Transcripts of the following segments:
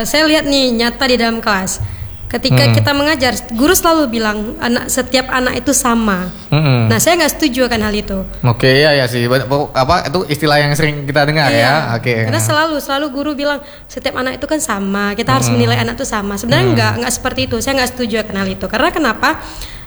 saya lihat nih nyata di dalam kelas. Ketika kita mengajar, guru selalu bilang setiap anak itu sama. Nah, saya nggak setuju akan hal itu. Oke, ya sih. Apa itu istilah yang sering kita dengar ya? Oke. Karena selalu guru bilang setiap anak itu kan sama. Kita harus menilai anak itu sama. Sebenarnya nggak seperti itu. Saya nggak setuju akan hal itu. Karena kenapa?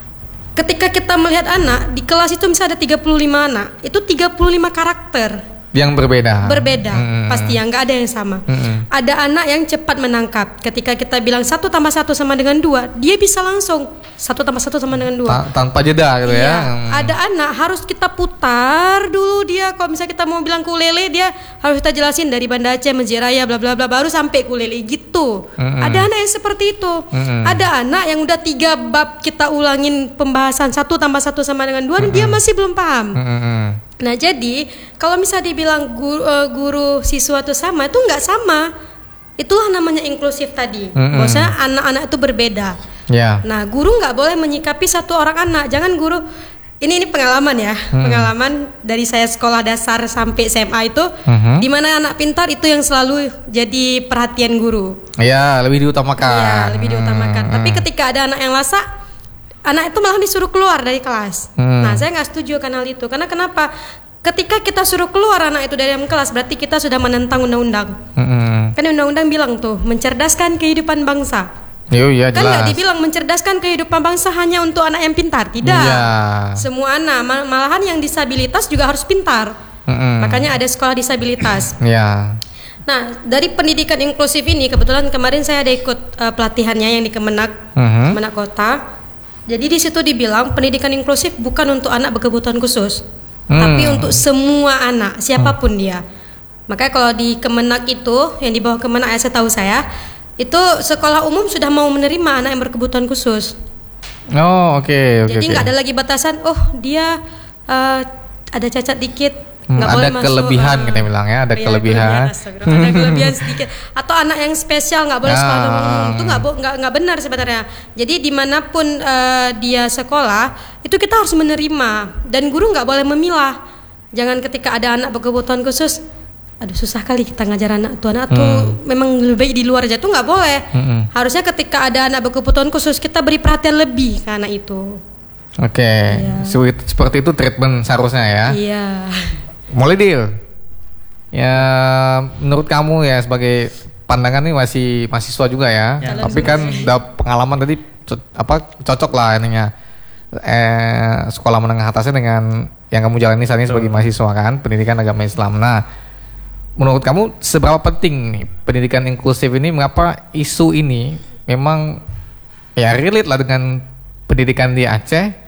Ketika kita melihat anak di kelas itu misalnya ada 35 anak, itu 35 karakter. Yang berbeda pasti yang nggak ada yang sama. Ada anak yang cepat menangkap. Ketika kita bilang 1 tambah 1 sama dengan 2, dia bisa langsung 1 tambah 1 sama dengan 2 tanpa jeda gitu ya. Ada anak harus kita putar dulu dia. Kalau misalnya kita mau bilang kulele, dia harus kita jelasin dari Banda Aceh, Masjid Raya, bla bla bla, baru sampai kulele gitu. Ada anak yang seperti itu. Ada anak yang udah 3 bab kita ulangin pembahasan 1 tambah 1 sama dengan 2, dia masih belum paham. Nah, jadi kalau misalnya dibilang guru siswa itu sama, itu nggak sama. Itulah namanya inklusif tadi. Bahwasanya anak-anak itu berbeda. Nah, guru nggak boleh menyikapi satu orang anak. Jangan guru. Ini pengalaman ya, pengalaman dari saya sekolah dasar sampai SMA itu, di mana anak pintar itu yang selalu jadi perhatian guru. Ya, lebih diutamakan. Ya, lebih diutamakan. Tapi ketika ada anak yang lasak, anak itu malah disuruh keluar dari kelas. Nah, saya nggak setuju akan hal itu. Karena kenapa? Ketika kita suruh keluar anak itu dari dalam kelas, berarti kita sudah menentang undang-undang. Kan undang-undang bilang tuh, mencerdaskan kehidupan bangsa. Iya, kan jelas. nggak dibilang mencerdaskan kehidupan bangsa hanya untuk anak yang pintar. Tidak. Semua anak, malahan yang disabilitas juga harus pintar. Makanya ada sekolah disabilitas. Nah, dari pendidikan inklusif ini, kebetulan kemarin saya ada ikut pelatihannya yang di Kemenak, Kemenak Kota. Jadi di situ dibilang pendidikan inklusif bukan untuk anak berkebutuhan khusus, tapi untuk semua anak, siapapun dia. Makanya kalau di Kemenak itu, yang di bawah Kemenak saya tahu saya, itu sekolah umum sudah mau menerima anak yang berkebutuhan khusus. Jadi nggak ada lagi batasan. Oh, dia ada cacat dikit. Ada kelebihan kita bilang ya, ada kelebihan. Ada kelebihan sedikit. Atau anak yang spesial nggak boleh sekolah umum. Itu nggak benar sebenarnya. Jadi dimanapun dia sekolah, itu kita harus menerima. Dan guru nggak boleh memilah. Jangan ketika ada anak berkebutuhan khusus, aduh susah kali kita ngajar anak tuh memang lebih baik di luar aja, tuh nggak boleh. Harusnya ketika ada anak berkebutuhan khusus, kita beri perhatian lebih ke anak itu. Seperti itu treatment seharusnya ya. Mulai deal. Ya, menurut kamu ya sebagai pandangan nih masih mahasiswa juga ya. Tapi kan udah pengalaman tadi cocok lah ininya. Sekolah menengah atasnya dengan yang kamu jalani saat ini sebagai mahasiswa kan, pendidikan agama Islam. Nah, menurut kamu seberapa penting nih pendidikan inklusif ini? Mengapa isu ini memang ya relate lah dengan pendidikan di Aceh?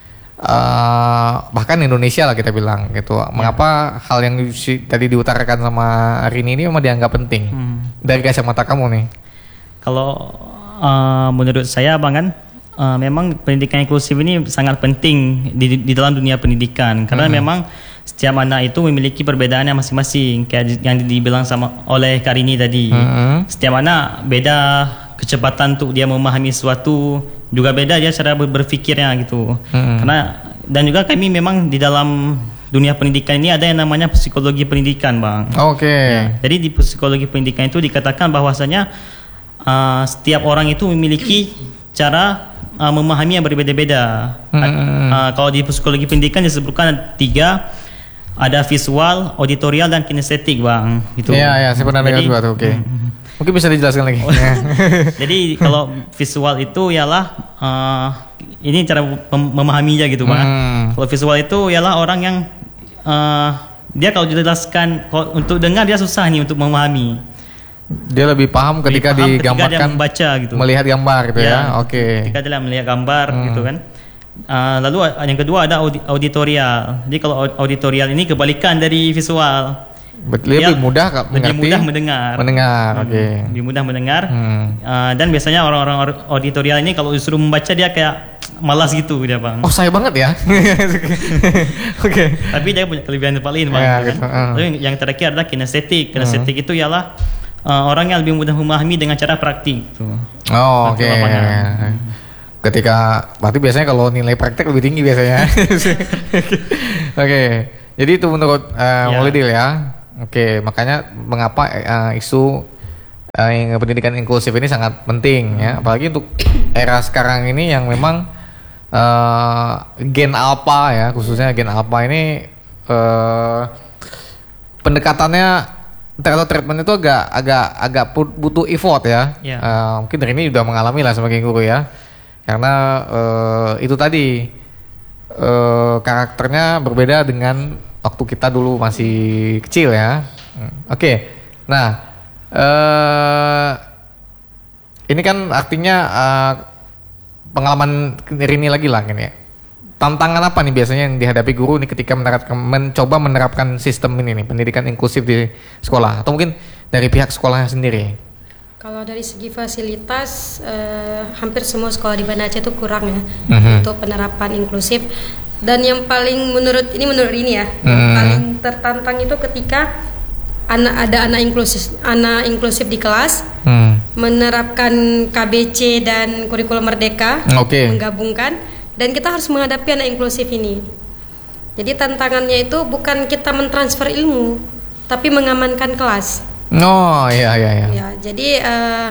Bahkan Indonesia lah kita bilang gitu. Mengapa hal yang tadi diutarakan sama Rini ini memang dianggap penting dari kacamata kamu nih? Kalau menurut saya Bang kan, memang pendidikan inklusif ini sangat penting di dalam dunia pendidikan. Karena memang setiap anak itu memiliki perbedaannya masing-masing. Kayak yang dibilang oleh Kak Rini tadi. Setiap anak beda kecepatan untuk dia memahami sesuatu, juga beda dia cara berpikirnya gitu. Karena dan juga kami memang di dalam dunia pendidikan ini ada yang namanya psikologi pendidikan, Bang. Jadi di psikologi pendidikan itu dikatakan bahwasanya setiap orang itu memiliki cara memahami yang berbeda-beda. Kalau di psikologi pendidikan disebutkan 3, ada visual, auditorial, dan kinestetik, Bang. Gitu. Iya, saya pernah dengar juga tuh. Mungkin bisa dijelaskan lagi. Jadi kalau visual itu ialah ini cara memahaminya gitu, Bang. Kalau visual itu ialah orang yang dia kalau dijelaskan untuk dengar dia susah nih untuk memahami. Dia lebih paham ketika digambarkan, dia membaca gitu. Melihat gambar gitu ya. Ketika dia melihat gambar gitu kan. Lalu yang kedua ada auditorial. Jadi kalau auditorial ini kebalikan dari visual. Lebih mudah mengerti, lebih mudah mendengar. Lebih mudah mendengar. Dan biasanya orang-orang auditorial ini kalau disuruh membaca dia kayak malas gitu dia, Bang. Oh, saya banget ya. Tapi dia punya kelebihan lain, Bang. Lalu yang terakhir adalah kinestetik. Kinestetik itu ialah orang yang lebih mudah memahami dengan cara praktik gitu. Ketika berarti biasanya kalau nilai praktek lebih tinggi biasanya. Jadi itu menurut Maulidil ya. Makanya mengapa isu pendidikan inklusif ini sangat penting ya, apalagi untuk era sekarang ini yang memang gen alpha ya, khususnya gen alpha ini pendekatannya atau treatment itu agak butuh effort ya. Mungkin dari ini udah mengalami lah sebagai guru ya, karena itu tadi karakternya berbeda dengan waktu kita dulu masih kecil ya. Oke. Nah, ini kan artinya pengalaman Rini lagi lah ini ya. Tantangan apa nih biasanya yang dihadapi guru nih ketika mencoba menerapkan sistem ini nih, pendidikan inklusif di sekolah, atau mungkin dari pihak sekolahnya sendiri? Kalau dari segi fasilitas, hampir semua sekolah di Banda Aceh itu kurang ya untuk penerapan inklusif. Dan yang paling menurut ini ya, yang paling tertantang itu ketika ada anak inklusif di kelas, menerapkan KBC dan kurikulum merdeka, menggabungkan. Dan kita harus menghadapi anak inklusif ini. Jadi tantangannya itu bukan kita mentransfer ilmu, tapi mengamankan kelas. Iya. Ya, jadi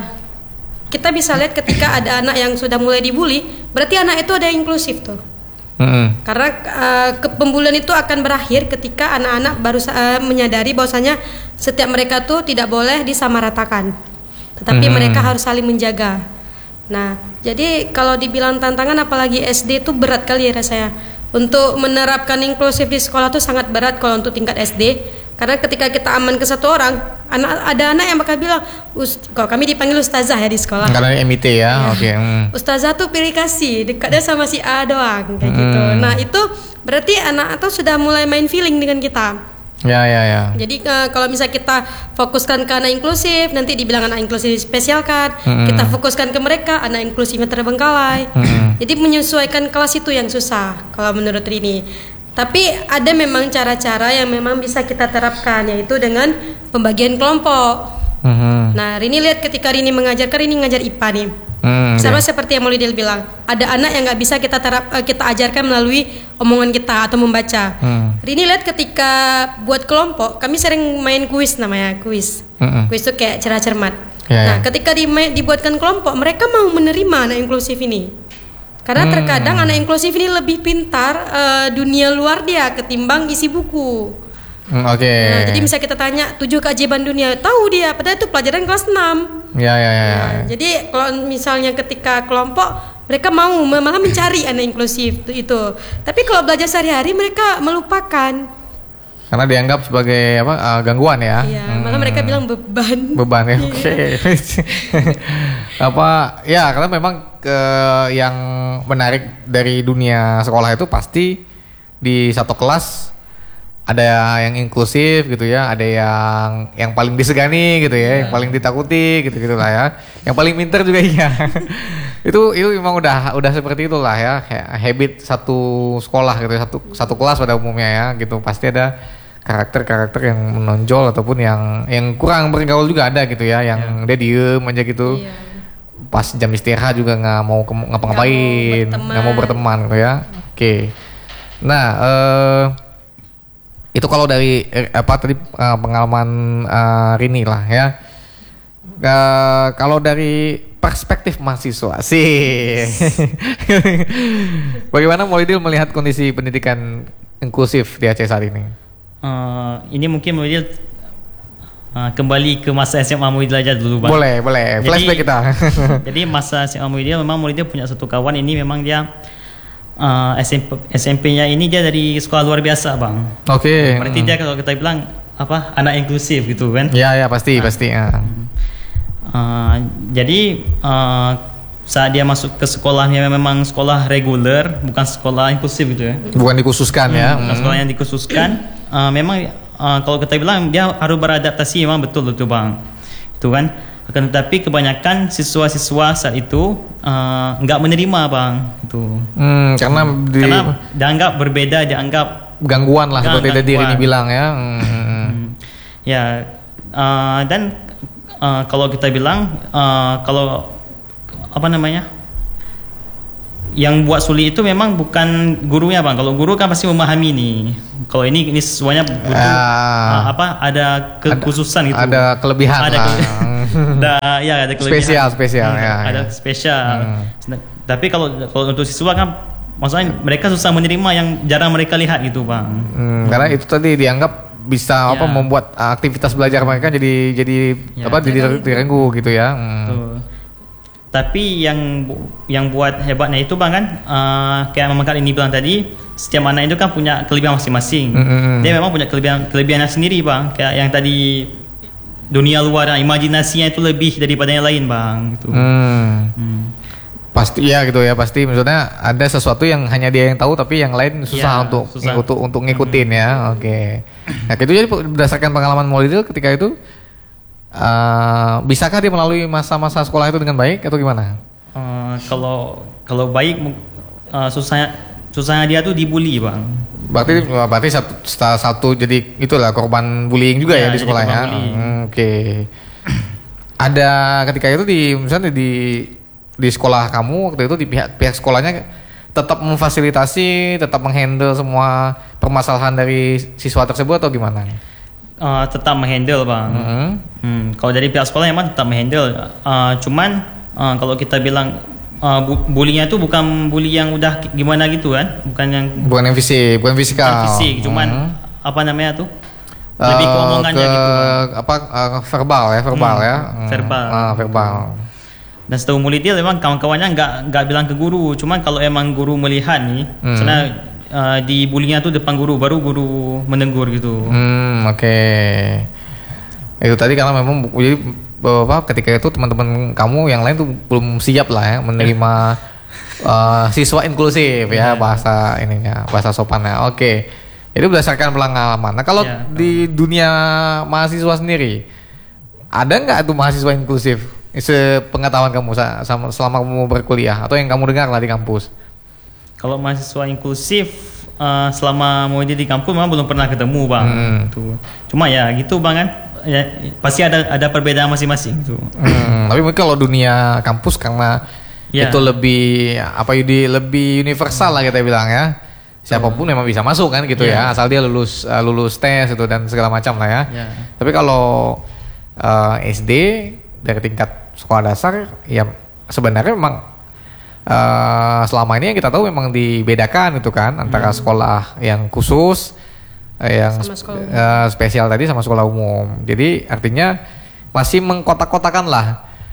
kita bisa lihat ketika ada anak yang sudah mulai dibully, berarti anak itu ada inklusif tuh. Karena pembulian itu akan berakhir ketika anak-anak baru menyadari bahwasanya setiap mereka tuh tidak boleh disamaratakan, tetapi mereka harus saling menjaga. Nah, jadi kalau dibilang tantangan apalagi SD itu berat kali ya rasanya. Untuk menerapkan inklusif di sekolah itu sangat berat kalau untuk tingkat SD. Karena ketika kita aman ke satu orang, ada anak yang bakal bilang, kalau kami dipanggil ustazah ya di sekolah. Karena MIT ya, oke. Ustazah tuh pilih kasih, dekatnya sama si A doang, kayak gitu. Nah itu berarti anak itu sudah mulai main feeling dengan kita. Ya. Jadi kalau misalnya kita fokuskan ke anak inklusif, nanti dibilang anak inklusif dispesialkan. Kita fokuskan ke mereka, anak inklusifnya terbengkalai. Jadi menyesuaikan kelas itu yang susah kalau menurut Rini. Tapi ada memang cara-cara yang memang bisa kita terapkan, yaitu dengan pembagian kelompok. Nah, Rini lihat ketika Rini mengajarkan, Rini ngajar IPA nih. Sama seperti yang Maulidil bilang, ada anak yang nggak bisa kita ajarkan melalui omongan kita atau membaca. Rini lihat ketika buat kelompok, kami sering main kuis, namanya kuis. Kuis itu kayak cerah cermat. Nah, ketika dibuatkan kelompok, mereka mau menerima anak inklusif ini. Karena terkadang anak inklusif ini lebih pintar dunia luar dia ketimbang isi buku. Nah, jadi misalnya kita tanya 7 keajaiban dunia, tahu dia, padahal itu pelajaran kelas 6. Nah, jadi kalau misalnya ketika kelompok, mereka mau malah mencari anak inklusif itu. Tapi kalau belajar sehari-hari mereka melupakan. Karena dianggap sebagai gangguan ya. Iya, malah mereka bilang beban. Beban ya. Karena memang yang menarik dari dunia sekolah itu pasti di satu kelas ada yang inklusif gitu ya, ada yang paling disegani gitu ya, yang paling ditakuti gitu lah ya, yang paling pintar juga iya. itu memang udah seperti itulah ya, kayak habit satu sekolah gitu, satu kelas pada umumnya ya gitu, pasti ada karakter yang menonjol ataupun yang kurang bergaul juga ada gitu ya, yang dia diem aja gitu. Pas jam istirahat juga nggak mau ngapa-ngapain, nggak mau berteman gitu ya. Nah itu kalau dari pengalaman Rini lah ya. Kalau dari perspektif mahasiswa sih, bagaimana Maulidil melihat kondisi pendidikan inklusif di Aceh saat ini? Ini mungkin Maulidil kembali ke masa SMA Maulidil aja dulu, Bang. Boleh. Flashback kita. Jadi masa SMA Maulidil, memang Maulidil punya satu kawan ini, memang dia SMP-nya ini dia dari sekolah luar biasa, Bang. Berarti dia kalau kita bilang anak inklusif gitu kan? Ya pasti. Jadi saat dia masuk ke sekolahnya memang sekolah reguler, bukan sekolah inklusif gitu ya. Bukan dikhususkan ya. Bukan sekolah yang dikhususkan. Memang kalau kita bilang dia harus beradaptasi, memang betul itu, Bang. Itu kan. Akan tetapi kebanyakan siswa-siswa saat itu nggak menerima, Bang. Itu. Karena dianggap berbeda, dianggap gangguan lah seperti tadi Rini bilang ya. Dan kalau kita bilang kalau yang buat sulit itu memang bukan gurunya bang. Kalau guru kan pasti memahami nih. Kalau ini semuanya butuh ada kekhususan gitu. Ada kelebihan lah. Ada kelebihan. Spesial ya. Ada spesial. Tapi kalau untuk siswa kan, maksudnya mereka susah menerima yang jarang mereka lihat gitu bang. Karena itu tadi dianggap bisa membuat aktivitas belajar mereka jadi diganggu gitu ya. Tapi yang buat hebatnya itu bang kan, kayak Mama ini bilang tadi, setiap anak itu kan punya kelebihan masing-masing. Dia memang punya kelebihannya sendiri bang. Kayak yang tadi dunia luar, imajinasinya itu lebih daripada yang lain bang. Gitu. Pasti ya gitu ya, pasti maksudnya ada sesuatu yang hanya dia yang tahu tapi yang lain susah untuk ngikutin ya. Oke. Nah itu jadi berdasarkan pengalaman Maulidil ketika itu. Bisakah dia melalui masa-masa sekolah itu dengan baik atau gimana? Kalau baik, susahnya dia tuh dibully bang. Berarti satu jadi itulah korban bullying juga ya di sekolah ya. Oke. Ada ketika itu misalnya di sekolah kamu waktu itu di pihak sekolahnya tetap memfasilitasi, tetap menghandle semua permasalahan dari siswa tersebut atau gimana? Tetap menghandle bang. Kalau dari pihak sekolah memang tetap menghandle. Cuman kalau kita bilang bullyingnya itu bukan bully yang udah gimana gitu kan, bukan yang fisik, bukan fisikal. Bukan fisik, cuman apa namanya tuh? Lebih ke omongannya gitu. Verbal ya. Verbal. Dan setahu Maulidil memang kawan-kawannya nggak bilang ke guru. Cuman kalau emang guru melihat nih, misalnya di bullyingnya tuh depan guru, baru guru menegur gitu. Oke. Itu tadi karena memang jadi ketika itu teman-teman kamu yang lain tuh belum siap lah ya menerima siswa inklusif ya bahasa sopannya. Oke. Itu berdasarkan pengalaman. Nah kalau di dunia mahasiswa sendiri ada nggak tuh mahasiswa inklusif? Sepengetahuan kamu selama kamu berkuliah atau yang kamu dengar lah di kampus? Kalau mahasiswa inklusif selama mau jadi di kampus memang belum pernah ketemu bang. Cuma ya gitu bang kan, ya, pasti ada perbedaan masing-masing. Tapi mungkin kalau dunia kampus karena itu lebih lebih universal lah kita bilang ya. Siapapun memang bisa masuk kan gitu ya, asal dia lulus tes itu dan segala macam lah ya. Tapi kalau SD dari tingkat sekolah dasar ya sebenarnya memang selama ini yang kita tahu memang dibedakan gitu kan antara sekolah yang khusus yang spesial tadi sama sekolah umum. Jadi artinya masih mengkotak-kotakan lah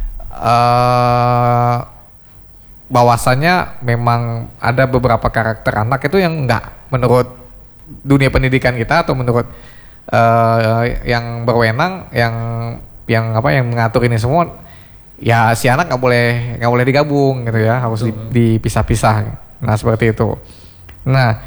bahwasanya memang ada beberapa karakter anak itu yang enggak menurut dunia pendidikan kita atau menurut yang berwenang yang mengatur ini semua. Ya si anak nggak boleh digabung gitu ya, harus dipisah-pisah. Nah seperti itu. Nah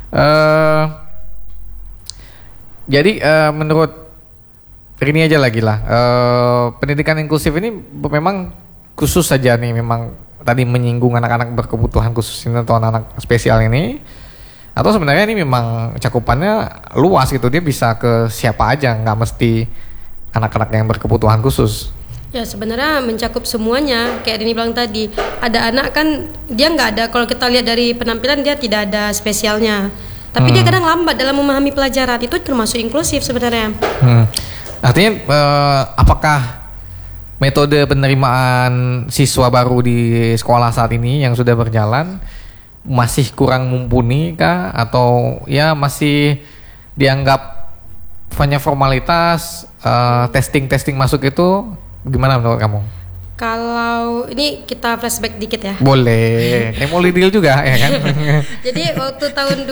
jadi menurut ini aja lagi lah pendidikan inklusif ini memang khusus saja nih, memang tadi menyinggung anak-anak berkebutuhan khusus ini atau anak-anak spesial ini, atau sebenarnya ini memang cakupannya luas gitu, dia bisa ke siapa aja, nggak mesti anak-anak yang berkebutuhan khusus. Ya sebenarnya mencakup semuanya. Kayak Rini bilang tadi, ada anak kan dia nggak ada, kalau kita lihat dari penampilan dia tidak ada spesialnya, tapi dia kadang lambat dalam memahami pelajaran, itu termasuk inklusif sebenarnya. Artinya apakah metode penerimaan siswa baru di sekolah saat ini yang sudah berjalan masih kurang mumpuni kah, atau ya masih dianggap hanya formalitas, testing masuk itu? Gimana menurut kamu? Kalau ini kita flashback dikit ya. Boleh. Kayak mau deal juga ya kan. Jadi waktu tahun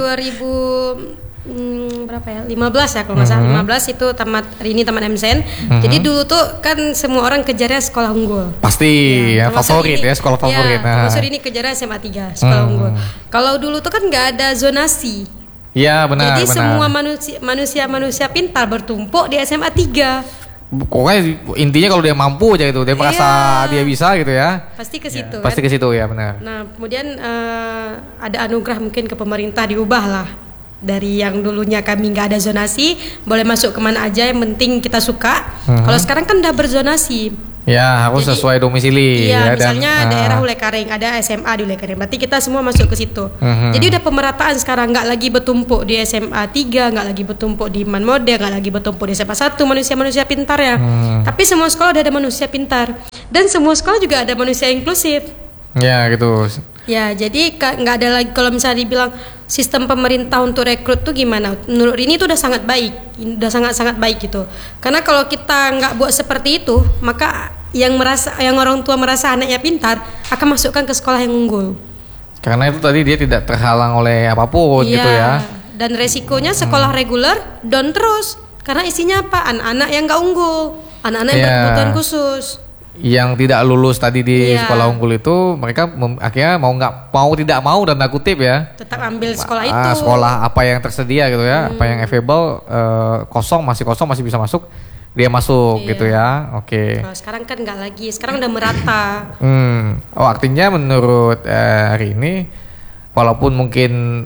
2015 ya kalau nggak salah, 15 itu tamat MSN. Jadi dulu tuh kan semua orang kejarnya sekolah unggul. Pasti ya favorit ini, ya sekolah favorit. Ya, termasuk ini kejarnya SMA 3 sekolah unggul. Kalau dulu tuh kan nggak ada zonasi. Iya benar. Jadi semua manusia pintar bertumpuk di SMA 3. Pokoknya intinya kalau dia mampu aja gitu, dia merasa dia bisa gitu ya. Pasti ke situ. Pasti ke situ ya benar. Nah kemudian ada anugerah mungkin ke pemerintah, diubah lah dari yang dulunya kami nggak ada zonasi, boleh masuk kemana aja yang penting kita suka. Kalau sekarang kan udah berzonasi. Ya, harus jadi, sesuai domisili. Iya, ya, misalnya daerah Ulekaring, ada SMA di Ulekaring. Berarti kita semua masuk ke situ. Jadi udah pemerataan sekarang, nggak lagi bertumpuk di SMA 3, nggak lagi bertumpuk di Man Model, nggak lagi bertumpuk di SMA 1 manusia-manusia pintar ya. Tapi semua sekolah udah ada manusia pintar. Dan semua sekolah juga ada manusia inklusif. Ya, gitu. Ya, jadi nggak ada lagi kalau misalnya dibilang sistem pemerintah untuk rekrut tuh gimana? Menurut ini itu udah sangat baik, udah sangat-sangat baik gitu. Karena kalau kita nggak buat seperti itu, maka yang orang tua merasa anaknya pintar akan masukkan ke sekolah yang unggul. Karena itu tadi dia tidak terhalang oleh apapun gitu ya. Dan resikonya sekolah reguler down terus karena isinya apa? Anak-anak yang nggak unggul, anak-anak yang berkebutuhan khusus. Yang tidak lulus tadi di sekolah unggul itu mereka akhirnya mau tidak mau dan kutip ya tetap ambil sekolah itu, sekolah apa yang tersedia gitu ya, apa yang available, kosong masih bisa masuk, dia masuk gitu ya. Oke. Kalau sekarang kan nggak lagi, sekarang udah merata. Oh, artinya menurut hari ini walaupun mungkin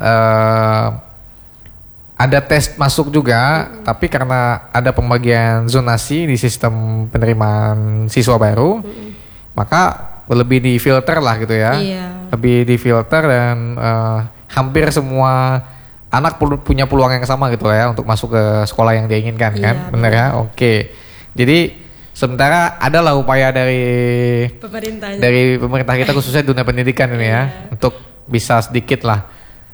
ada tes masuk juga, tapi karena ada pembagian zonasi di sistem penerimaan siswa baru, maka lebih difilter lah gitu ya. Lebih difilter dan hampir semua anak punya peluang yang sama gitu ya untuk masuk ke sekolah yang dia inginkan kan, benar ya? Oke. Jadi sementara adalah upaya dari pemerintah kita khususnya dunia pendidikan ini ya, untuk bisa sedikit lah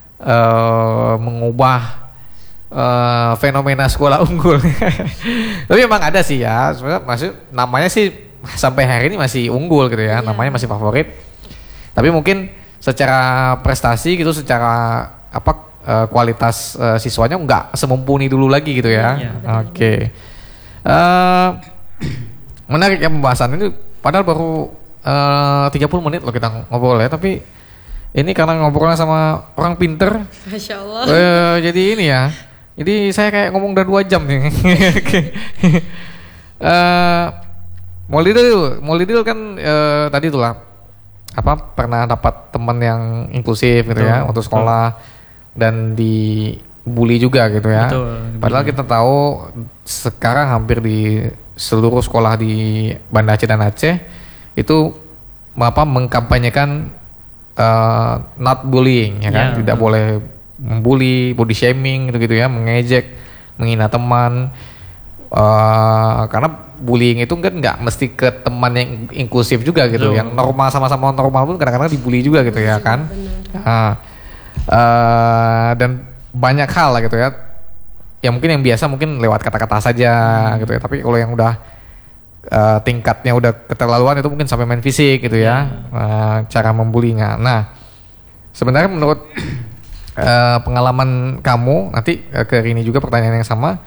mengubah fenomena sekolah unggul. Tapi memang ada sih ya, sebenarnya maksud namanya sih sampai hari ini masih unggul gitu ya, namanya masih favorit. Tapi mungkin secara prestasi gitu, secara kualitas siswanya nggak semumpuni dulu lagi gitu ya. Oke. Menarik ya pembahasan ini, padahal baru 30 menit loh kita ngobrol ya, tapi ini karena ngobrolnya sama orang pinter. Masya Allah. Jadi ini ya. Jadi saya kayak ngomong udah 2 jam nih. Maulidil kan tadi itulah pernah dapat teman yang inklusif gitu ya untuk sekolah dan dibully juga gitu ya. Padahal kita tahu sekarang hampir di seluruh sekolah di Banda Aceh dan Aceh itu mengkampanyekan not bullying ya kan, tidak boleh membuli, body shaming gitu ya, mengejek, menghina teman, karena bullying itu kan nggak mesti ke teman yang inklusif juga gitu, yang normal sama-sama normal pun kadang-kadang dibully juga gitu ya kan. Dan banyak hal lah gitu ya, yang mungkin yang biasa mungkin lewat kata-kata saja gitu ya, tapi kalau yang udah tingkatnya udah keterlaluan itu mungkin sampai main fisik gitu ya, cara membulinya. Nah, sebenarnya menurut pengalaman kamu, nanti ke Rini juga pertanyaan yang sama,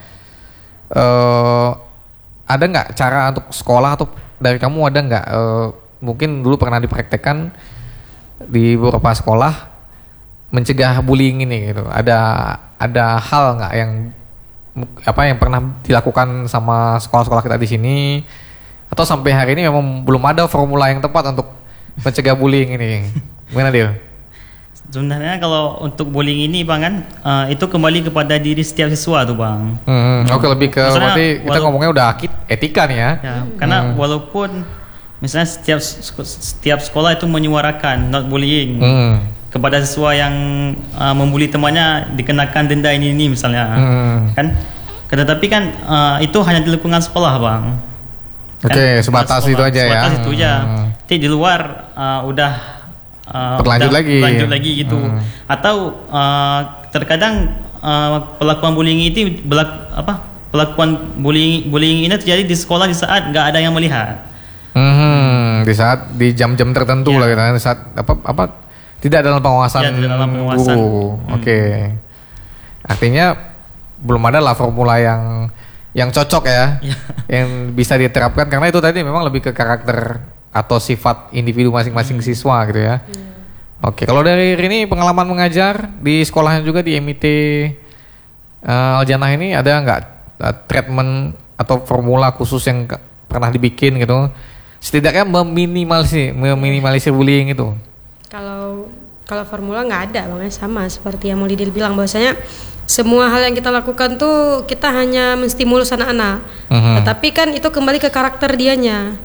ada nggak cara untuk sekolah atau dari kamu ada nggak mungkin dulu pernah dipraktekkan di beberapa sekolah mencegah bullying ini gitu, ada hal nggak yang pernah dilakukan sama sekolah-sekolah kita di sini, atau sampai hari ini memang belum ada formula yang tepat untuk mencegah bullying ini? Gimana Dil? Sebenarnya kalau untuk bullying ini Bang kan itu kembali kepada diri setiap siswa tuh Bang. Oke, lebih ke berarti kita ngomongnya udah etika nih ya. Karena walaupun misalnya setiap sekolah itu menyuarakan not bullying, kepada siswa yang membuli temannya dikenakan denda ini misalnya, kan. Tetapi kan itu hanya di lingkungan sekolah Bang. Oke, sebatas itu aja ya. Sebatas itu aja. Tapi di luar udah berlanjut lagi gitu. Atau terkadang pelakuan bullying itu pelakuan bullying ini terjadi di sekolah di saat nggak ada yang melihat. Di saat di jam-jam tertentu lah gitu, di saat tidak dalam pengawasan guru. Oke. Artinya belum ada lah formula yang cocok ya, yang bisa diterapkan, karena itu tadi memang lebih ke karakter atau sifat individu masing-masing siswa gitu ya. Oke, kalau dari Rini pengalaman mengajar di sekolahnya juga di MIT Al-Jannah ini, ada nggak treatment atau formula khusus yang pernah dibikin gitu, setidaknya meminimalisir bullying itu? Kalau formula nggak ada Bang, sama seperti yang Maulidil bilang, bahwasanya semua hal yang kita lakukan tuh kita hanya menstimulus anak-anak, tetapi kan itu kembali ke karakter dianya.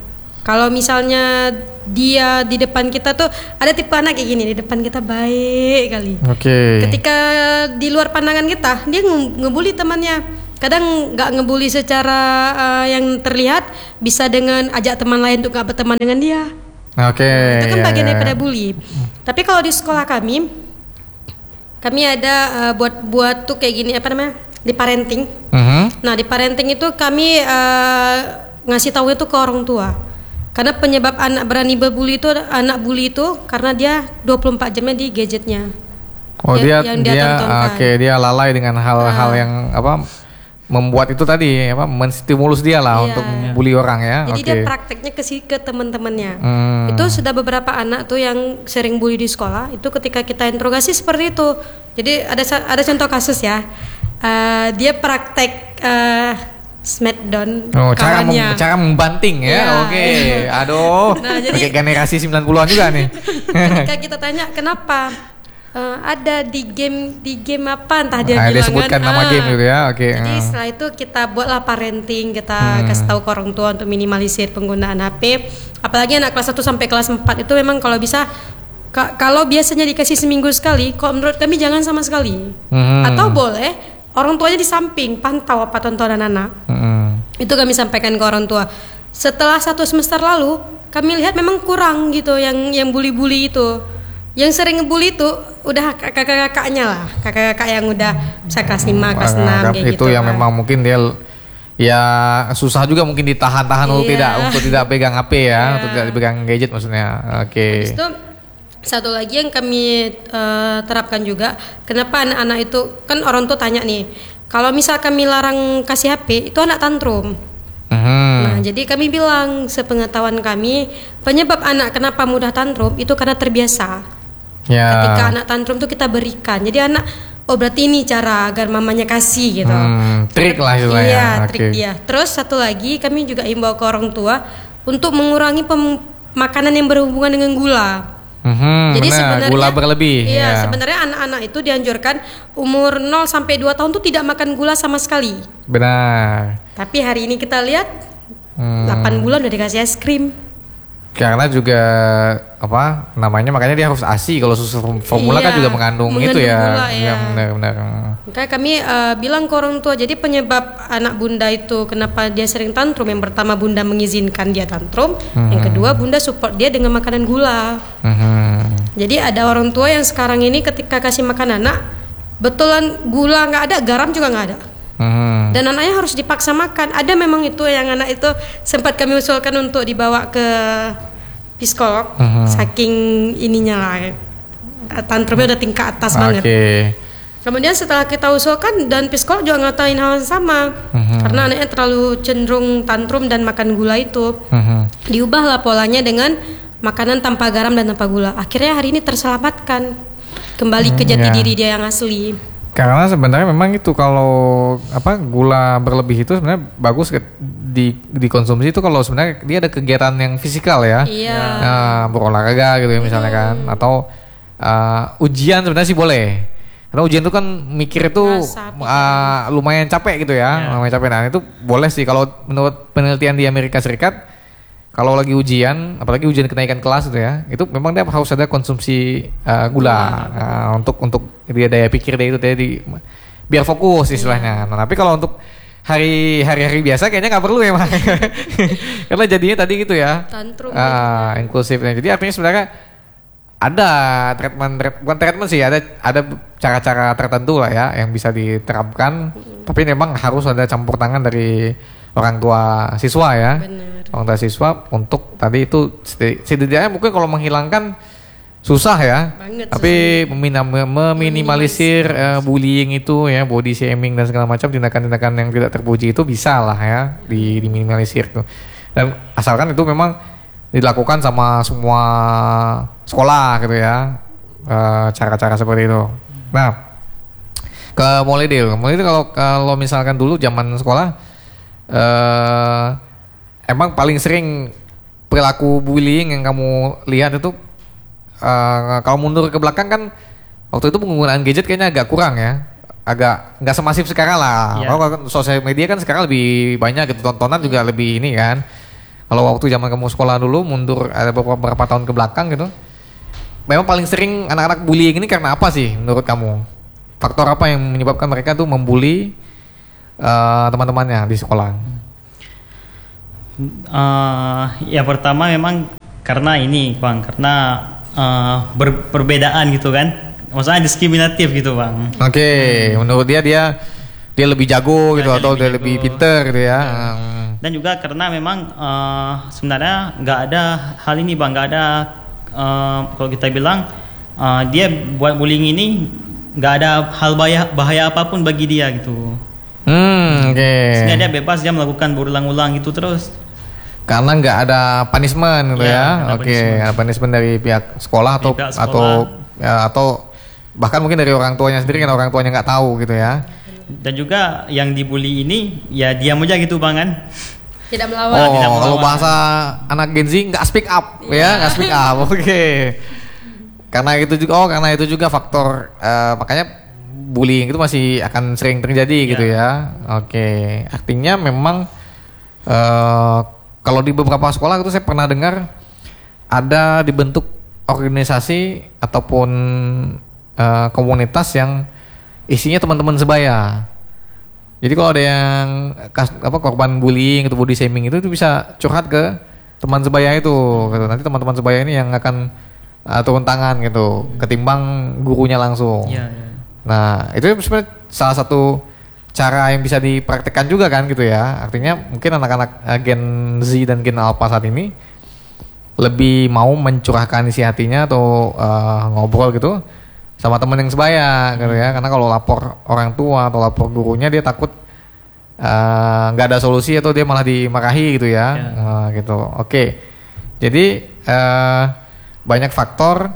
Kalau misalnya dia di depan kita tuh ada tipe anak kayak gini, di depan kita baik kali. Ketika di luar pandangan kita dia ngebully temannya. Kadang nggak ngebully secara yang terlihat, bisa dengan ajak teman lain untuk nggak berteman dengan dia. Itu kan bagian daripada bully. Tapi kalau di sekolah kami ada buat tuh kayak gini di parenting. Nah di parenting itu kami ngasih tahu itu ke orang tua. Karena penyebab anak berani berbully itu, anak bully itu karena dia 24 jamnya di gadgetnya. Dia tontonkan. Dia lalai dengan hal-hal yang membuat itu tadi menstimulus dia lah untuk membuli orang ya. Jadi dia prakteknya ke teman-temannya. Itu sudah beberapa anak tuh yang sering bully di sekolah, itu ketika kita interogasi seperti itu. Jadi ada contoh kasus ya. Dia praktek smackdown kawannya. Cara membanting ya. Aduh. Nah, jadi generasi 90-an juga nih. Ketika kita tanya kenapa ada di game apa entah dia bilang dia sebutkan nama game gitu ya. Jadi setelah itu kita buatlah parenting, kita kasih tahu ke orang tua untuk minimalisir penggunaan HP. Apalagi anak kelas 1 sampai kelas 4 itu memang kalau bisa kalau biasanya dikasih seminggu sekali, kalau menurut kami jangan sama sekali. Atau boleh orang tuanya di samping pantau apa tontonan anak. Itu kami sampaikan ke orang tua. Setelah 1 semester lalu, kami lihat memang kurang gitu yang bully-bully itu. Yang sering ngebully itu udah kakak-kakaknya lah, kakak-kakak yang udah bisa kelas 5, kelas 6 kayak gitu. Itu yang memang mungkin dia ya susah juga mungkin ditahan-tahan untuk tidak pegang HP ya, untuk tidak pegang gadget maksudnya. Habis itu satu lagi yang kami terapkan juga, kenapa anak-anak itu kan orang tua tanya nih, kalau misal kami larang kasih HP itu anak tantrum. Nah jadi kami bilang sepengetahuan kami penyebab anak kenapa mudah tantrum itu karena terbiasa. Ketika anak tantrum tuh kita berikan, jadi anak berarti ini cara agar mamanya kasih gitu. Trik lah itu ya. Trik dia. Terus satu lagi kami juga imbau ke orang tua untuk mengurangi makanan yang berhubungan dengan gula. Jadi sebenarnya gula berlebih. Sebenarnya anak-anak itu dianjurkan umur 0 sampai 2 tahun tuh tidak makan gula sama sekali. Benar. Tapi hari ini kita lihat 8 bulan udah dikasih es krim. Karena juga makanya dia harus ASI, kalau susu formula kan juga mengandung itu ya. Benar. Makanya kami bilang ke orang tua, jadi penyebab anak bunda itu kenapa dia sering tantrum, yang pertama bunda mengizinkan dia tantrum, yang kedua bunda support dia dengan makanan gula. Jadi ada orang tua yang sekarang ini ketika kasih makan anak, betulan gula nggak ada, garam juga nggak ada. Dan anaknya harus dipaksa makan. Ada memang itu yang anak itu sempat kami usulkan untuk dibawa ke psikolog, saking ininya lah, tantrumnya udah tingkat atas banget. Kemudian setelah kita usulkan dan psikolog juga ngatain hal yang sama, karena anaknya terlalu cenderung tantrum dan makan gula itu. Diubahlah polanya dengan makanan tanpa garam dan tanpa gula. Akhirnya hari ini terselamatkan, kembali ke jati diri dia yang asli. Karena sebenarnya memang itu kalau gula berlebih itu sebenarnya bagus dikonsumsi itu kalau sebenarnya dia ada kegiatan yang fisikal ya. Berolahraga gitu ya misalnya kan, atau ujian sebenarnya sih boleh. Karena ujian itu kan mikir itu lumayan capek gitu ya, lumayan capek. Nah itu boleh sih kalau menurut penelitian di Amerika Serikat. Kalau lagi ujian, apalagi ujian kenaikan kelas itu ya, itu memang dia harus ada konsumsi gula untuk dia daya pikir dia itu biar fokus istilahnya. Nah, tapi kalau untuk hari-hari biasa kayaknya nggak perlu ya, karena jadinya tadi gitu ya, inklusifnya. Jadi artinya sebenarnya ada bukan treatment sih, ada cara-cara tertentu lah ya yang bisa diterapkan, tapi memang harus ada campur tangan dari orang tua siswa ya. Orang tua siswa untuk tadi itu setidaknya mungkin kalau menghilangkan susah ya, tapi meminimalisir bullying itu ya, body shaming dan segala macam tindakan-tindakan yang tidak terpuji itu bisa lah ya diminimalisir tuh. Dan asalkan itu memang dilakukan sama semua sekolah gitu ya, cara-cara seperti itu. Nah, ke mulai kalau misalkan dulu zaman sekolah emang paling sering perilaku bullying yang kamu lihat itu kalau mundur ke belakang kan waktu itu penggunaan gadget kayaknya agak kurang ya, agak nggak semasif sekarang lah. Kalau sosial media kan sekarang lebih banyak gitu, tontonan juga lebih ini kan. Kalau waktu zaman kamu sekolah dulu mundur ada beberapa tahun ke belakang gitu, memang paling sering anak-anak bullying ini karena apa sih menurut kamu? Faktor apa yang menyebabkan mereka tuh membuli teman-temannya di sekolah? Ya pertama memang karena ini Bang, karena perbedaan gitu kan, maksudnya diskriminatif gitu Bang. Oke, menurut dia lebih jago gitu atau dia lebih pinter gitu ya. Dan juga karena memang sebenarnya nggak ada hal ini Bang, nggak ada kalau kita bilang dia buat bullying ini nggak ada hal bahaya apapun bagi dia gitu. Oke. Sehingga dia bebas, dia melakukan berulang-ulang gitu terus. Karena nggak ada punishment gitu ya. Oke, ada punishment dari pihak sekolah atau bahkan mungkin dari orang tuanya sendiri karena orang tuanya nggak tahu gitu ya. Dan juga yang dibully ini ya diam aja gitu Bang kan. Tidak melawan. Tidak melawan. Kalau bahasa anak Gen Z nggak speak up ya, nggak speak up. Oke. Karena itu juga faktor makanya bullying itu masih akan sering terjadi gitu ya. Oke. Artinya memang kalau di beberapa sekolah itu saya pernah dengar ada dibentuk organisasi ataupun komunitas yang isinya teman-teman sebaya. Jadi kalau ada yang korban bullying atau body shaming itu bisa curhat ke teman sebaya itu gitu. Nanti teman-teman sebaya ini yang akan turun tangan gitu ketimbang gurunya langsung. Nah, itu sebenarnya salah satu cara yang bisa dipraktekkan juga kan gitu ya. Artinya mungkin anak-anak Gen Z dan Gen Alpha saat ini lebih mau mencurahkan isi hatinya atau ngobrol gitu sama temen yang sebaya gitu ya, karena kalau lapor orang tua atau lapor gurunya dia takut nggak ada solusi atau dia malah dimarahi gitu ya. Gitu. Oke. Jadi banyak faktor,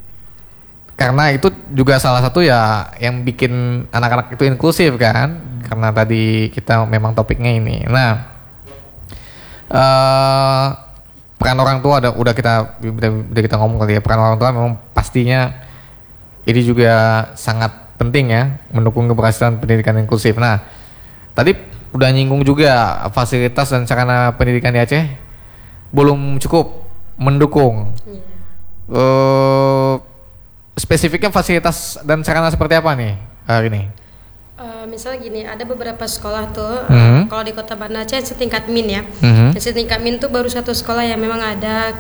karena itu juga salah satu ya yang bikin anak-anak itu inklusif kan, karena tadi kita memang topiknya ini. Nah, peran orang tua udah kita ngomong kali ya, peran orang tua memang pastinya ini juga sangat penting ya, mendukung keberhasilan pendidikan inklusif. Nah, tadi udah nyinggung juga fasilitas dan sarana pendidikan di Aceh belum cukup mendukung. Spesifiknya fasilitas dan sarana seperti apa nih hari ini? Misalnya gini, ada beberapa sekolah tuh, kalau di Kota Banda Aceh setingkat min ya. Setingkat min tuh baru satu sekolah yang memang ada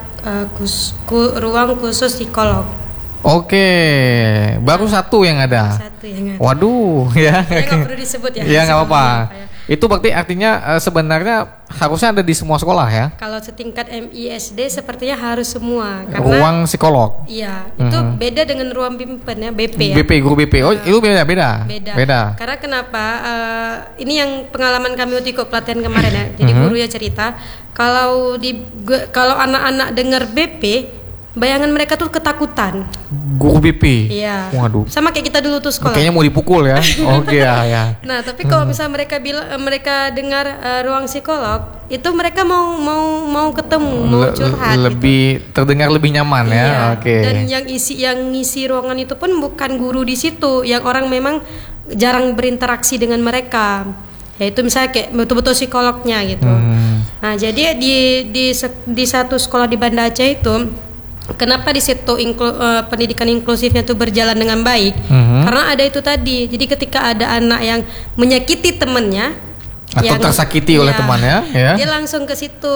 ruang khusus psikolog. Oke, baru satu yang ada. Waduh, ya. Nggak perlu disebut ya. Ya nggak apa-apa. Itu berarti artinya sebenarnya harusnya ada di semua sekolah ya? Kalau setingkat MISD sepertinya harus semua. Karena, ruang psikolog. Iya, itu beda dengan ruang bimbingan ya, BP ya. BP, guru BP. Oh, itu beda. Karena kenapa? Ini yang pengalaman kami waktu ikut pelatihan kemarin ya. Jadi gurunya cerita, kalau anak-anak dengar BP, bayangan mereka tuh ketakutan. Guru BP. Iya. Waduh. Sama kayak kita dulu tuh sekolah. Kayaknya mau dipukul ya. Oke ya. Nah, tapi kalau misalnya mereka dengar ruang psikolog, itu mereka mau ketemu, mau curhat. Lebih gitu. Terdengar lebih nyaman ya. Iya. Oke. Dan yang ngisi ruangan itu pun bukan guru di situ, yang orang memang jarang berinteraksi dengan mereka. Yaitu misalnya kayak betul-betul psikolognya gitu. Nah, jadi di satu sekolah di Banda Aceh itu, kenapa di situ pendidikan inklusifnya itu berjalan dengan baik? Karena ada itu tadi. Jadi ketika ada anak yang menyakiti temannya atau tersakiti oleh temannya, ya, dia langsung ke situ,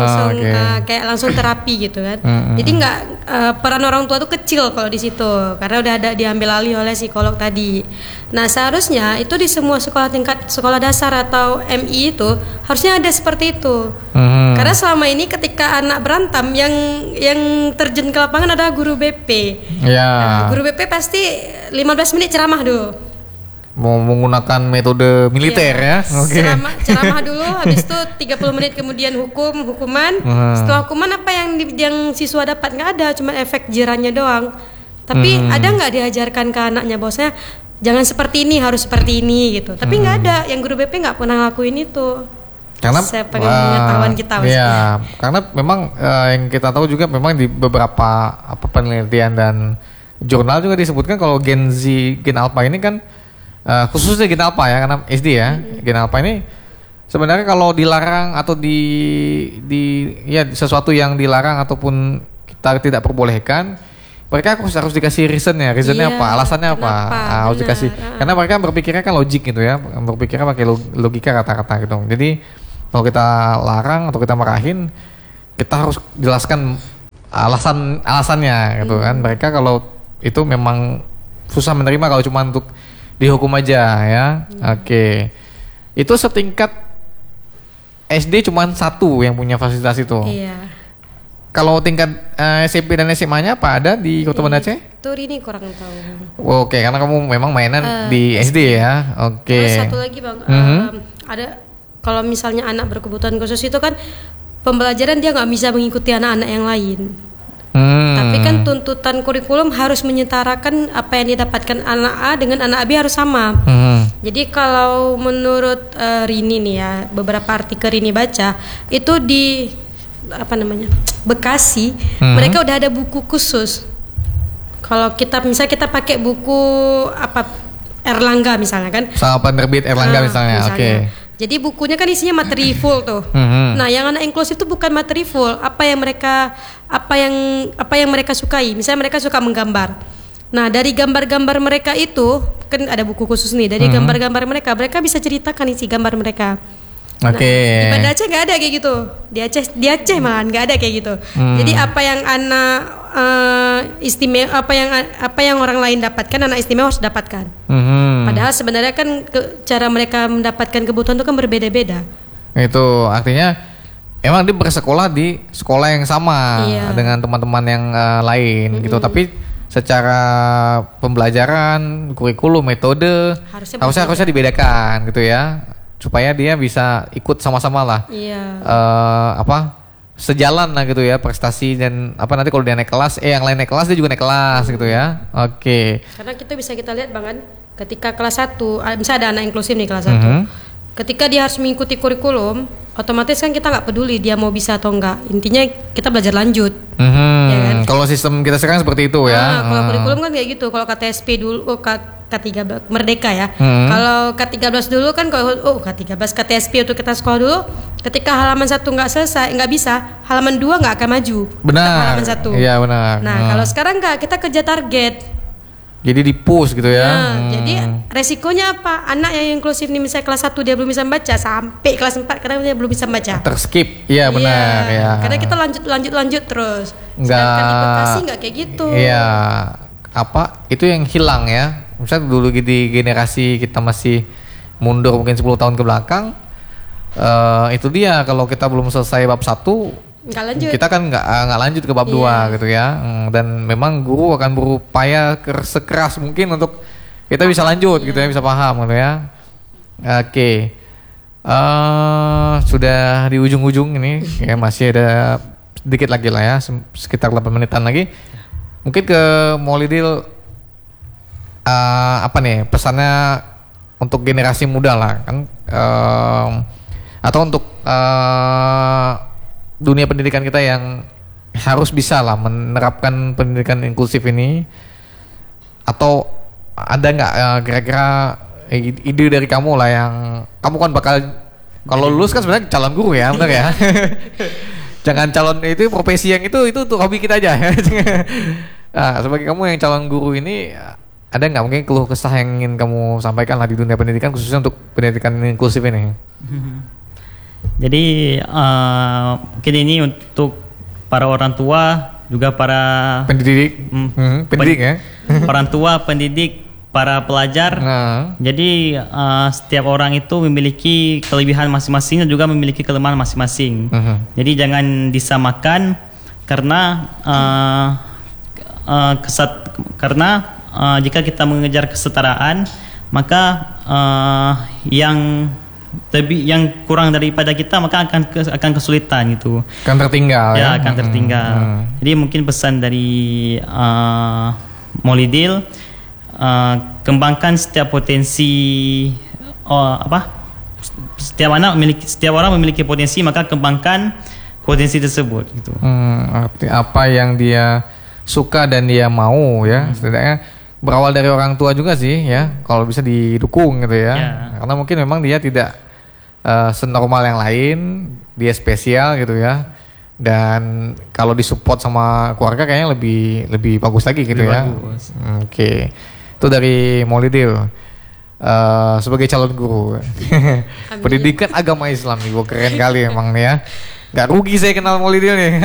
kayak langsung terapi gitu kan. Jadi nggak peran orang tua tuh kecil kalau di situ, karena udah ada diambil alih oleh psikolog tadi. Nah, seharusnya itu di semua sekolah dasar atau MI itu harusnya ada seperti itu. Karena selama ini ketika anak berantem yang terjun ke lapangan adalah guru BP. Nah, guru BP pasti 15 menit ceramah dulu. Mau menggunakan metode militer ya. Oke. Ceramah dulu, habis itu 30 menit kemudian hukuman. Setelah hukuman apa yang siswa dapat? Nggak ada, cuma efek jerahnya doang. Tapi ada nggak diajarkan ke anaknya bahwasanya jangan seperti ini, harus seperti ini gitu. Tapi nggak ada, yang guru BP nggak pernah ngelakuin itu. Karena pengetahuan kita ya, karena memang yang kita tahu juga memang di beberapa penelitian dan jurnal juga disebutkan kalau Gen Z, Gen Alpha ini kan khususnya Gen Alpha ya, karena SD ya, Gen Alpha ini sebenarnya kalau dilarang atau di ya sesuatu yang dilarang ataupun kita tidak perbolehkan, mereka harus dikasih reasonnya apa, alasannya apa, harus dikasih. Karena mereka berpikirnya kan logik gitu ya, berpikirnya pakai logika kata-kata gitu. Jadi kalau kita larang atau kita marahin, kita harus jelaskan alasannya gitu kan. Mereka kalau itu memang susah menerima kalau cuma untuk dihukum aja ya. Oke. Itu setingkat SD cuma satu yang punya fasilitas itu. Iya. Kalau tingkat SMP dan SMA-nya apa ada di Kota Banda Aceh? Itu ini kurang tahu. Oke, karena kamu memang mainan di SD ya. Oke. Terus satu lagi Bang, ada kalau misalnya anak berkebutuhan khusus itu kan pembelajaran dia nggak bisa mengikuti anak-anak yang lain. Tapi kan tuntutan kurikulum harus menyetarakan apa yang didapatkan anak A dengan anak B harus sama. Jadi kalau menurut Rini nih ya, beberapa artikel Rini baca itu di Bekasi, mereka udah ada buku khusus. Kalau kita misalnya kita pakai buku Erlangga misalnya kan. Sama penerbit Erlangga misalnya. Oke. Jadi bukunya kan isinya materi full tuh. Nah, yang anak inklusif itu bukan materi full. Apa yang mereka sukai. Misalnya mereka suka menggambar. Nah, dari gambar-gambar mereka itu kan ada buku khusus nih. Dari gambar-gambar mereka bisa ceritakan isi gambar mereka. Nah, di Banda Aceh nggak ada kayak gitu. Di Aceh malahan nggak ada kayak gitu. Jadi apa yang anak istimewa, apa yang orang lain dapatkan, anak istimewa harus dapatkan. Padahal sebenarnya kan cara mereka mendapatkan kebutuhan itu kan berbeda-beda. Itu artinya emang dia bersekolah di sekolah yang sama dengan teman-teman yang lain gitu. Tapi secara pembelajaran, kurikulum, metode harusnya dibedakan gitu ya. Supaya dia bisa ikut sama-sama lah, sejalan lah gitu ya prestasi dan nanti kalau dia naik kelas, yang lain naik kelas dia juga naik kelas gitu ya. Oke. Karena kita lihat Bang kan, ketika kelas 1, misalnya ada anak inklusif nih kelas 1, ketika dia harus mengikuti kurikulum, otomatis kan kita nggak peduli dia mau bisa atau enggak. Intinya kita belajar lanjut. Ya kan? Kalau sistem kita sekarang seperti itu ya. Kalau kurikulum kan kayak gitu. Kalau KTSP dulu, K13 Merdeka ya. Kalau K13 dulu kan K13 KTSP untuk kita sekolah dulu. Ketika halaman 1 nggak selesai, nggak bisa, halaman 2 nggak akan maju. Benar. Halaman 1. Iya benar. Nah kalau sekarang nggak, kita kejar target. Jadi di-push gitu ya. Jadi resikonya apa? Anak yang inklusif nih misalnya kelas 1 dia belum bisa baca, sampai kelas 4 karena dia belum bisa baca. Terskip. Iya benar ya. Karena kita lanjut terus. Sedangkan di Bekasi nggak kayak gitu. Iya. Itu yang hilang ya. Misalnya dulu di generasi kita masih mundur mungkin 10 tahun ke belakang, itu dia kalau kita belum selesai bab 1 kita kan nggak lanjut ke bab 2 gitu ya. Dan memang guru akan berupaya sekeras mungkin untuk kita bisa lanjut gitu ya, bisa paham gitu ya. Oke. Sudah di ujung-ujung ini ya, masih ada sedikit lagi lah ya, sekitar 8 menitan lagi. Mungkin ke Maulidil, pesannya untuk generasi muda lah kan, atau untuk dunia pendidikan kita yang harus bisa lah menerapkan pendidikan inklusif ini, atau ada nggak kira-kira ide dari kamu lah yang kamu kan bakal kalau lulus kan sebenarnya calon guru ya, benar ya? Jangan calon itu profesi yang itu untuk hobi kita aja. Nah, sebagai kamu yang calon guru ini, ada nggak mungkin keluh kesah yang ingin kamu sampaikan lah di dunia pendidikan, khususnya untuk pendidikan inklusif ini? Jadi mungkin ini untuk para orang tua, juga para pendidik ya, orang tua, pendidik, para pelajar. Jadi setiap orang itu memiliki kelebihan masing-masing dan juga memiliki kelemahan masing-masing. Jadi jangan disamakan karena jika kita mengejar kesetaraan, maka yang kurang daripada kita maka akan kesulitan gitu. Akan tertinggal ya. Akan tertinggal. Jadi mungkin pesan dari Maulidil, kembangkan setiap potensi, setiap orang memiliki potensi, maka kembangkan potensi tersebut gitu. Arti apa yang dia suka dan dia mau ya, setidaknya berawal dari orang tua juga sih ya, kalau bisa didukung gitu ya. Karena mungkin memang dia tidak senormal yang lain, dia spesial gitu ya. Dan kalau disupport sama keluarga kayaknya lebih bagus lagi gitu ya. Oke. Itu dari Maulidil. Sebagai calon guru. Pendidikan agama Islam nih, keren kali emang nih ya. Gak rugi saya kenal Maulidil nih.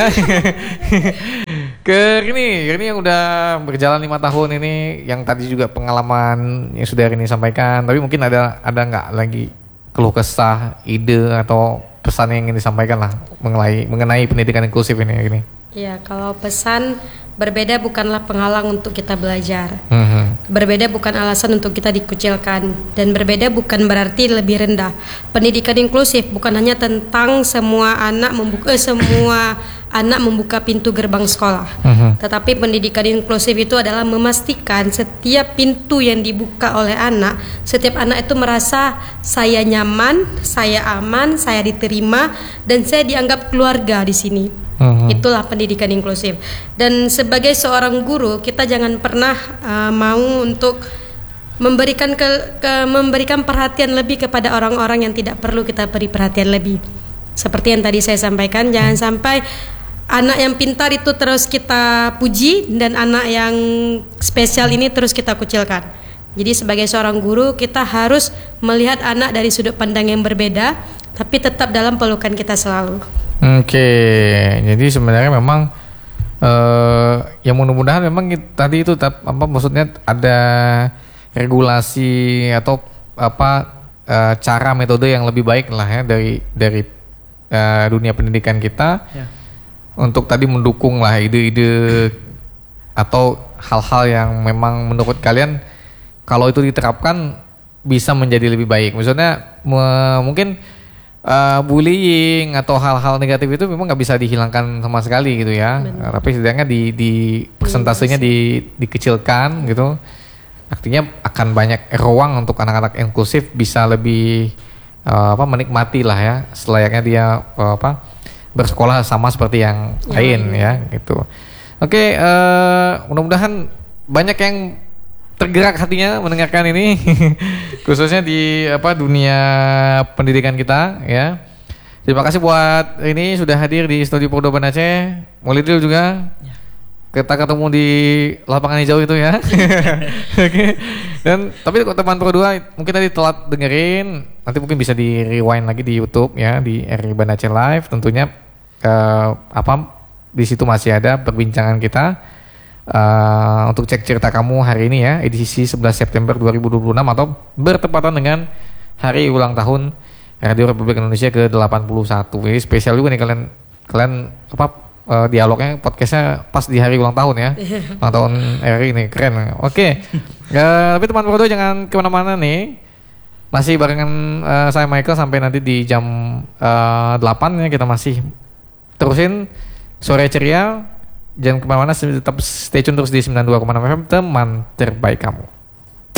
Ini yang udah berjalan 5 tahun ini, yang tadi juga pengalaman yang sudah ini sampaikan. Tapi mungkin ada nggak lagi keluh kesah, ide atau pesan yang ingin disampaikan lah mengenai pendidikan inklusif ini. Ya, kalau pesan, berbeda bukanlah penghalang untuk kita belajar. Berbeda bukan alasan untuk kita dikucilkan, dan berbeda bukan berarti lebih rendah. Pendidikan inklusif bukan hanya tentang semua anak membuka pintu gerbang sekolah. Tetapi pendidikan inklusif itu adalah memastikan setiap pintu yang dibuka oleh anak, setiap anak itu merasa saya nyaman, saya aman, saya diterima, dan saya dianggap keluarga di sini. Itulah pendidikan inklusif. Dan sebagai seorang guru, kita jangan pernah mau untuk memberikan perhatian lebih kepada orang-orang yang tidak perlu kita beri perhatian lebih. Seperti yang tadi saya sampaikan, jangan sampai anak yang pintar itu terus kita puji, dan anak yang spesial ini terus kita kucilkan. Jadi sebagai seorang guru, kita harus melihat anak dari sudut pandang yang berbeda, tapi tetap dalam pelukan kita selalu. Oke, jadi sebenarnya memang yang mudah-mudahan memang tadi itu maksudnya ada regulasi atau cara metode yang lebih baik lah ya dari dunia pendidikan kita untuk tadi mendukung lah ide-ide atau hal-hal yang memang menurut kalian kalau itu diterapkan bisa menjadi lebih baik. Maksudnya mungkin bullying atau hal-hal negatif itu memang nggak bisa dihilangkan sama sekali gitu ya. Tapi setidaknya di persentasenya dikecilkan gitu. Artinya akan banyak ruang untuk anak-anak inklusif bisa lebih menikmati lah ya selayaknya dia bersekolah sama seperti yang lain ya gitu. Oke, mudah-mudahan banyak yang tergerak hatinya mendengarkan ini khususnya di dunia pendidikan kita ya. Terima kasih buat ini sudah hadir di studio Polda Banda Aceh. Maulidil juga kita ketemu di lapangan hijau itu ya. Oke. Dan tapi kalau teman Pro 2 mungkin tadi telat dengerin, nanti mungkin bisa di rewind lagi di YouTube ya, di RRI Banda Aceh Live tentunya. Di situ masih ada perbincangan kita untuk cek cerita kamu hari ini ya, edisi 11 September 2026 atau bertepatan dengan hari ulang tahun Radio Republik Indonesia ke-81. Jadi spesial juga nih kalian dialognya podcastnya pas di hari ulang tahun ya. Ulang tahun RRI ini keren. Oke. Tapi teman Pro 2 jangan kemana-mana nih. Masih barengan saya Michael sampai nanti di jam 8 ya, kita masih terusin sore ceria. Jangan kemana-mana, tetap stay tune terus di 92,6 FM, teman terbaik kamu.